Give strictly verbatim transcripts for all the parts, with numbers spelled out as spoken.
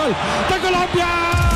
gol de Colombia.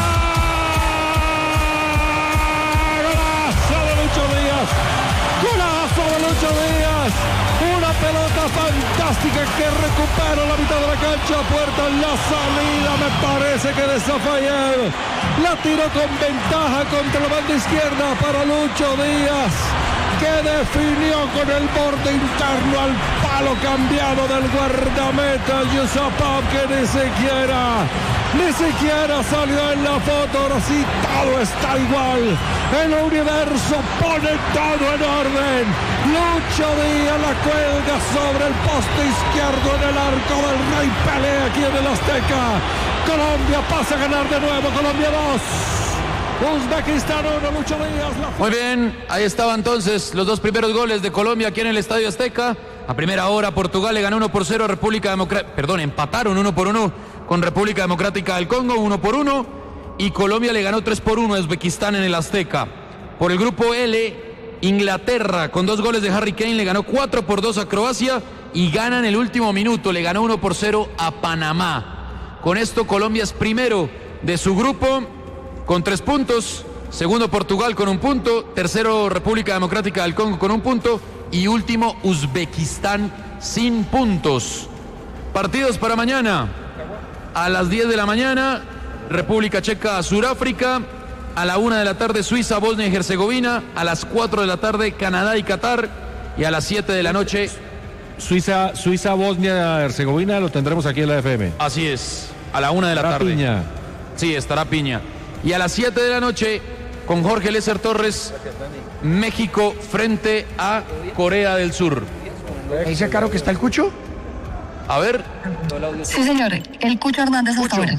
Golazo de Lucho Díaz. Golazo de Lucho Díaz. Una pelota fantástica que recupera la mitad de la cancha. Puerta en la salida. Me parece que de Zafayel la tiró con ventaja contra la banda izquierda para Lucho Díaz, que definió con el borde interno al palo cambiado del guardameta Yusupov, que ni siquiera, ni siquiera salió en la foto. Ahora sí, todo está igual. El universo pone todo en orden. Lucho Díaz la cuelga sobre el poste izquierdo en el arco del Rey Pelé aquí en el Azteca. Colombia pasa a ganar de nuevo. Colombia dos. Uzbekistán uno, Lucho Díaz. La... Muy bien, ahí estaban entonces los dos primeros goles de Colombia aquí en el Estadio Azteca. A primera hora Portugal le ganó uno por cero a República Democrática, perdón, empataron uno por uno con República Democrática del Congo, uno por uno, y Colombia le ganó tres por uno a Uzbekistán en el Azteca. Por el grupo L, Inglaterra con dos goles de Harry Kane le ganó cuatro por dos a Croacia y gana en el último minuto, le ganó uno por cero a Panamá. Con esto Colombia es primero de su grupo con tres puntos, segundo Portugal con un punto, tercero República Democrática del Congo con un punto y último Uzbekistán sin puntos. Partidos para mañana, a las diez de la mañana, República Checa, Suráfrica, a la una de la tarde Suiza, Bosnia y Herzegovina, a las cuatro de la tarde Canadá y Qatar y a las siete de la noche... Suiza, Suiza, Bosnia, Herzegovina, lo tendremos aquí en la F M. Así es, a la una de la tarde. Piña. Sí, estará Piña. Y a las siete de la noche, con Jorge Lécer Torres, México frente a Corea del Sur. ¿Ahí dice Caro que está el Cucho? A ver. Sí, señor, el Cucho Hernández hasta ahora.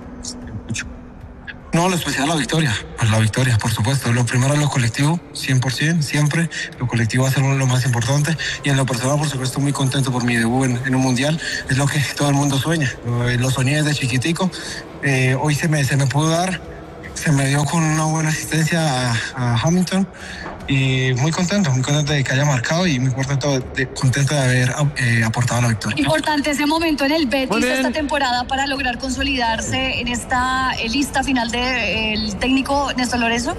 No, lo especial la victoria, pues la victoria, por supuesto. Lo primero es lo colectivo, cien por ciento, siempre. Lo colectivo va a ser lo más importante. Y en lo personal, por supuesto, muy contento por mi debut en, en un mundial. Es lo que todo el mundo sueña. Lo, lo soñé desde chiquitico. Eh, hoy se me, se me pudo dar. Se me dio con una buena asistencia a, a Hamilton. Y muy contento, muy contento de que haya marcado y muy contento de, contento de haber eh, aportado la victoria. Importante ese momento en el Betis esta temporada para lograr consolidarse en esta lista final del técnico Néstor Lorenzo.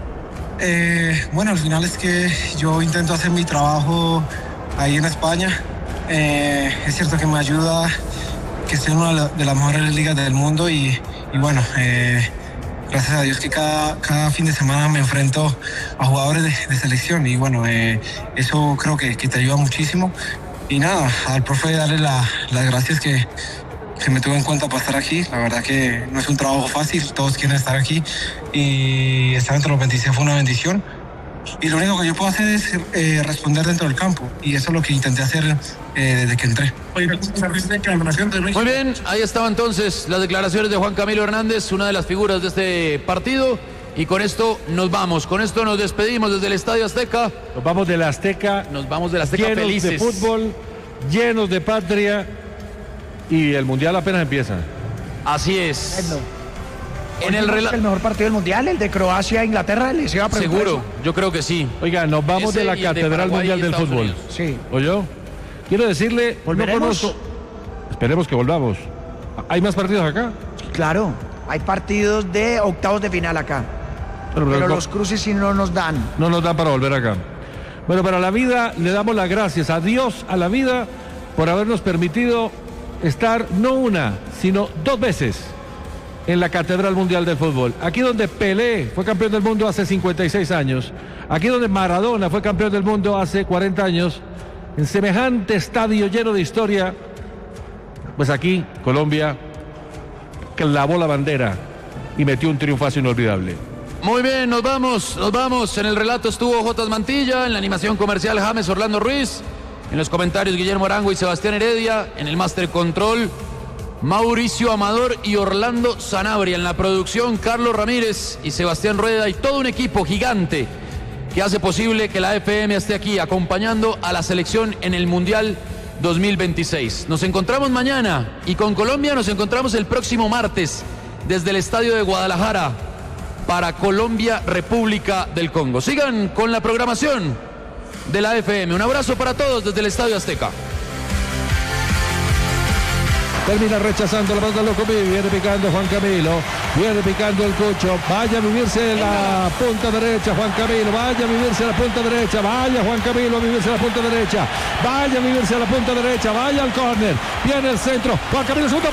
Eh, bueno, al final es que yo intento hacer mi trabajo ahí en España. Eh, es cierto que me ayuda que esté en una de las mejores ligas del mundo y, y bueno, eh, gracias a Dios que cada, cada fin de semana me enfrento a jugadores de, de selección y bueno, eh, eso creo que, que te ayuda muchísimo. Y nada, al profe darle la, las gracias que, que me tuvo en cuenta para estar aquí. La verdad que no es un trabajo fácil, todos quieren estar aquí y estar entre los veintiséis fue una bendición. Y lo único que yo puedo hacer es eh, responder dentro del campo y eso es lo que intenté hacer eh, desde que entré. Muy bien, ahí estaban entonces las declaraciones de Juan Camilo Hernández, una de las figuras de este partido. Y con esto nos vamos, con esto nos despedimos desde el Estadio Azteca. Nos vamos del Azteca. Nos vamos del Azteca llenos felices. de fútbol, llenos de patria y el Mundial apenas empieza. Así es. Bueno. En el, rela- el mejor partido del Mundial, el de Croacia-Inglaterra, les iba a preguntar. Seguro, eso. yo creo que sí. Oiga, nos vamos Ese de la y el de Catedral Paraguay Mundial y del Estados Fútbol. Unidos. Sí. ¿Oyó? Quiero decirle, no ¿Volveremos? conozco. Esperemos que volvamos. ¿Hay más partidos acá? Claro, hay partidos de octavos de final acá. Bueno, Pero no, los cruces sí no nos dan. no nos dan para volver acá. Bueno, para la vida le damos las gracias a Dios, a la vida, por habernos permitido estar no una, sino dos veces en la Catedral Mundial del Fútbol. Aquí donde Pelé fue campeón del mundo hace cincuenta y seis años. Aquí donde Maradona fue campeón del mundo hace cuarenta años. En semejante estadio lleno de historia. Pues aquí Colombia clavó la bandera y metió un triunfazo inolvidable. Muy bien, nos vamos, nos vamos. En el relato estuvo Jotas Mantilla, en la animación comercial James Orlando Ruiz, en los comentarios Guillermo Arango y Sebastián Heredia, en el Master Control Mauricio Amador y Orlando Sanabria, en la producción Carlos Ramírez y Sebastián Rueda y todo un equipo gigante que hace posible que la F M esté aquí acompañando a la selección en el Mundial dos mil veintiséis. Nos encontramos mañana y con Colombia nos encontramos el próximo martes desde el Estadio de Guadalajara para Colombia, República del Congo. Sigan con la programación de la F M. Un abrazo para todos desde el Estadio Azteca. termina rechazando la pelota del Locomí, viene picando Juan Camilo, viene picando el Cucho, vaya a vivirse en la punta derecha Juan Camilo, vaya a vivirse en la punta derecha, vaya Juan Camilo a vivirse en la punta derecha, vaya a vivirse en la punta derecha, vaya al córner, viene el centro, Juan Camilo segundo